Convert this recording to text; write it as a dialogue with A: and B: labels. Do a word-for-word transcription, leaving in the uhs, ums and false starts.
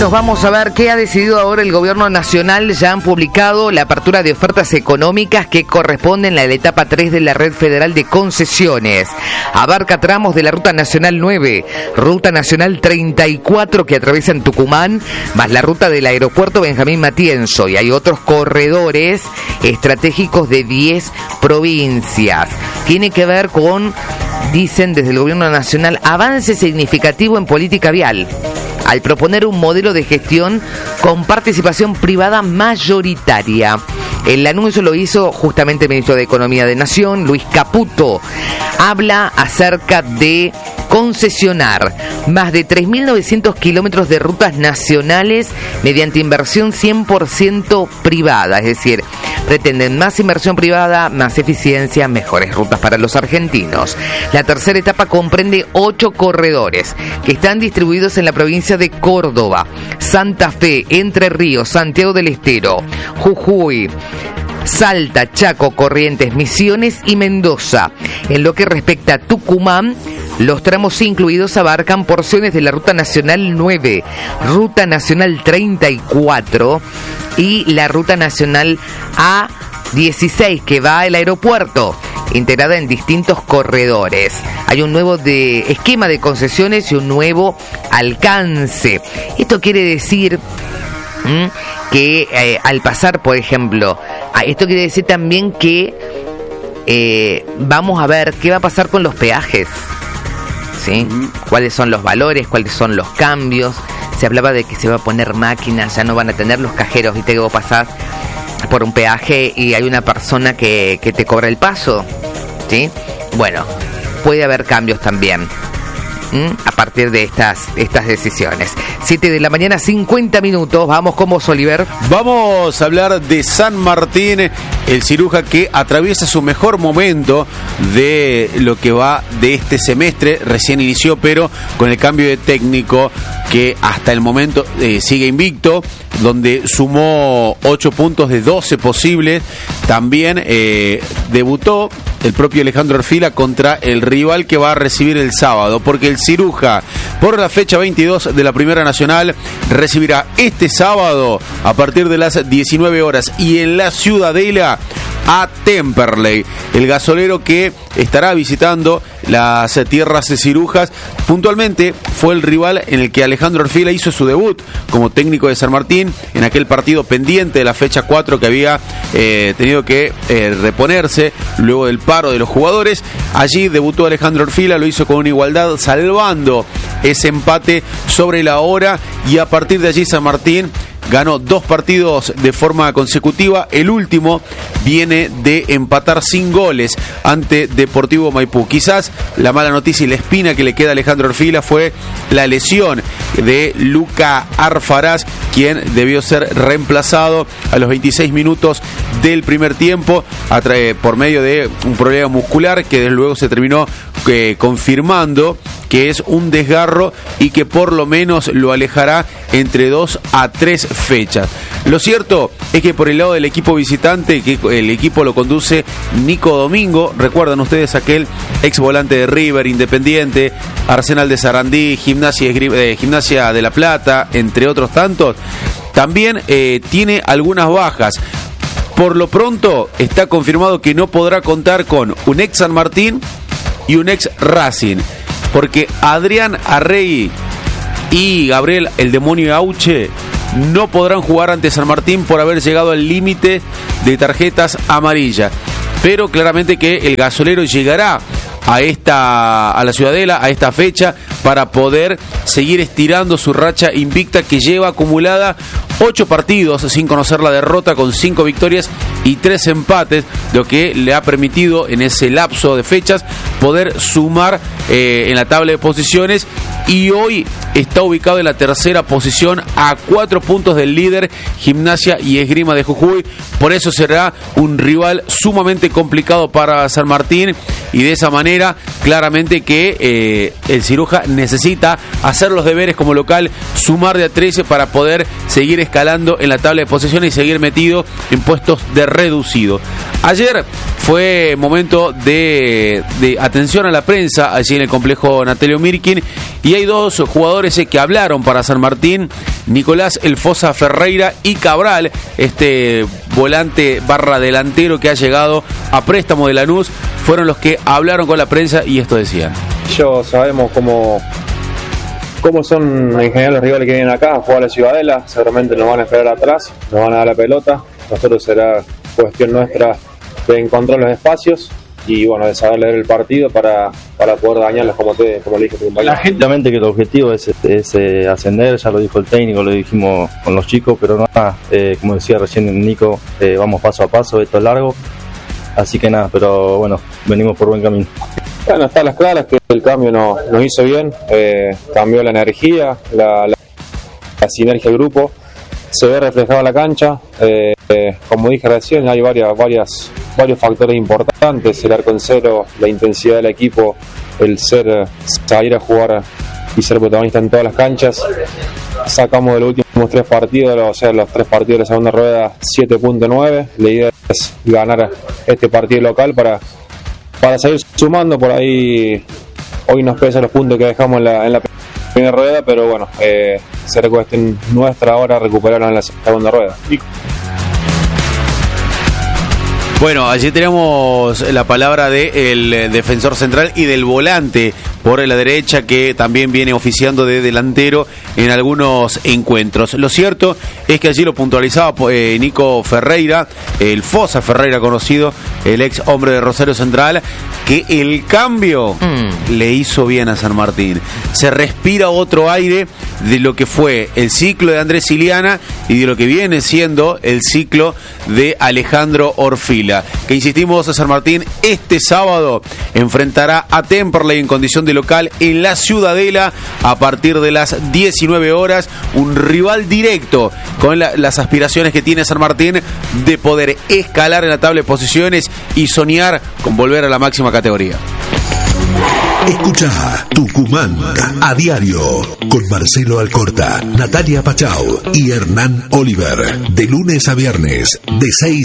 A: Nos vamos a ver qué ha decidido ahora el gobierno nacional. Ya han publicado la apertura de ofertas económicas que corresponden a la etapa tres de la Red Federal de Concesiones. Abarca tramos de la Ruta Nacional nueve, Ruta Nacional treinta y cuatro que atraviesan Tucumán, más la ruta del aeropuerto Benjamín Matienzo, y hay otros corredores estratégicos de diez provincias. Tiene que ver con, dicen desde el gobierno nacional, avance significativo en política vial, al proponer un modelo de gestión con participación privada mayoritaria. El anuncio lo hizo justamente el ministro de Economía de Nación, Luis Caputo. Habla acerca de concesionar más de tres mil novecientos kilómetros de rutas nacionales mediante inversión cien por ciento privada, es decir, pretenden más inversión privada, más eficiencia, mejores rutas para los argentinos. La tercera etapa comprende ocho corredores que están distribuidos en la provincia de Córdoba, Santa Fe, Entre Ríos, Santiago del Estero, Jujuy, Salta, Chaco, Corrientes, Misiones y Mendoza. En lo que respecta a Tucumán, los tramos incluidos abarcan porciones de la Ruta Nacional nueve, Ruta Nacional treinta y cuatro y la Ruta Nacional A dieciséis que va al aeropuerto, integrada en distintos corredores. Hay un nuevo de esquema de concesiones y un nuevo alcance. Esto quiere decir ¿m? que eh, al pasar, por ejemplo, esto quiere decir también que eh, vamos a ver qué va a pasar con los peajes, ¿sí? ¿Cuáles son los valores? ¿Cuáles son los cambios? Se hablaba de que se va a poner máquinas, ya no van a tener los cajeros, viste que vos pasás por un peaje y hay una persona que, que te cobra el paso, ¿sí? Bueno, puede haber cambios también ¿Mm? a partir de estas, estas decisiones. siete de la mañana, cincuenta minutos. Vamos con vos, Oliver.
B: Vamos a hablar de San Martín, el ciruja que atraviesa su mejor momento de lo que va de este semestre. Recién inició, pero con el cambio de técnico que hasta el momento eh, sigue invicto, donde sumó ocho puntos de doce posibles. También eh, debutó el propio Alejandro Orfila contra el rival que va a recibir el sábado, porque el ciruja, por la fecha veintidós de la Primera Nacional, recibirá este sábado a partir de las diecinueve horas y en la Ciudadela a Temperley, el gasolero que estará visitando las tierras de cirujas. Puntualmente fue el rival en el que Alejandro Orfila hizo su debut como técnico de San Martín, en aquel partido pendiente de la fecha cuatro que había eh, tenido que eh, reponerse luego del paro de los jugadores. Allí debutó Alejandro Orfila, lo hizo con una igualdad, salvando ese empate sobre la hora, y a partir de allí San Martín ganó dos partidos de forma consecutiva. El último viene de empatar sin goles ante Deportivo Maipú. Quizás la mala noticia y la espina que le queda a Alejandro Orfila fue la lesión de Luca Arfaraz, quien debió ser reemplazado a los veintiséis minutos del primer tiempo por medio de un problema muscular que desde luego se terminó eh, confirmando que es un desgarro y que por lo menos lo alejará entre dos a tres fechas. Lo cierto es que por el lado del equipo visitante, que el equipo lo conduce Nico Domingo, recuerdan ustedes aquel ex volante de River, Independiente, Arsenal de Sarandí, Gimnasia, eh, Gimnasia de La Plata, entre otros tantos. También eh, tiene algunas bajas. Por lo pronto está confirmado que no podrá contar con un ex San Martín y un ex Racing, porque Adrián Arrey y Gabriel el Demonio Auche no podrán jugar ante San Martín por haber llegado al límite de tarjetas amarillas. Pero claramente que el gasolero llegará a esta a la Ciudadela a esta fecha para poder seguir estirando su racha invicta que lleva acumulada ocho partidos sin conocer la derrota, con cinco victorias y tres empates, lo que le ha permitido en ese lapso de fechas poder sumar eh, en la tabla de posiciones, y hoy está ubicado en la tercera posición a cuatro puntos del líder Gimnasia y Esgrima de Jujuy. Por eso será un rival sumamente complicado para San Martín, y de esa manera claramente que eh, el ciruja necesita hacer los deberes como local, sumar de a trece para poder seguir escalando en la tabla de posiciones y seguir metido en puestos de reducido. Ayer fue momento de, de atención a la prensa allí en el complejo Natalio Mirkin, y hay dos jugadores que hablaron para San Martín: Nicolás El Fosa Ferreira y Cabral, este volante barra delantero que ha llegado a préstamo de Lanús. Fueron los que hablaron con la prensa y esto decían.
C: Yo sabemos cómo, cómo son en general los rivales que vienen acá a jugar a la Ciudadela. Seguramente nos van a esperar atrás, nos van a dar la pelota. Nosotros será cuestión nuestra de encontrar los espacios y bueno, de saber leer el partido para, para poder dañarlos, como te como le dije a tu compañero.
D: Obviamente que el objetivo es, es eh, ascender, ya lo dijo el técnico, lo dijimos con los chicos, pero nada, eh, como decía recién Nico, eh, vamos paso a paso, esto es largo, así que nada, pero bueno, venimos por buen camino.
C: Bueno, está a las claras que el cambio nos, nos hizo bien, eh, cambió la energía, la, la, la sinergia del grupo, se ve reflejado en la cancha. Eh, eh, como dije recién, hay varias, varias, varios factores importantes: el arco en cero, la intensidad del equipo, el ser salir a jugar y ser protagonista en todas las canchas. Sacamos de los últimos tres partidos, o sea, los tres partidos de la segunda rueda, siete punto nueve. La idea es ganar este partido local para, para seguir sumando. Por ahí hoy nos pesan los puntos que dejamos en la, en la primera rueda, pero bueno, eh, será cuestión nuestra ahora recuperarlo en la segunda rueda.
B: Bueno, allí tenemos la palabra del defensor central y del volante por la derecha, que también viene oficiando de delantero en algunos encuentros. Lo cierto es que allí lo puntualizaba eh, Nico Ferreira, el Fosa Ferreira conocido, el ex hombre de Rosario Central, que el cambio mm. le hizo bien a San Martín. Se respira otro aire de lo que fue el ciclo de Andrés Iliana y de lo que viene siendo el ciclo de Alejandro Orfila, que, insistimos, a San Martín este sábado enfrentará a Temperley en condición de local en la Ciudadela a partir de las diecinueve horas, un rival directo con la, las aspiraciones que tiene San Martín de poder escalar en la tabla de posiciones y soñar con volver a la máxima categoría.
E: Escucha Tucumán a diario con Marcelo Alcorta, Natalia Pachau y Hernán Oliver, de lunes a viernes de seis